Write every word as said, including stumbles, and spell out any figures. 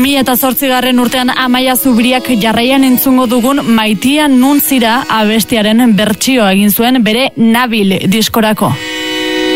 bi mila zortzigarren urtean Amaia Zubriak jarraian entzungo dugun Maitia nun zira abestiaren bertsioa egin zuen bere Nabil diskorako.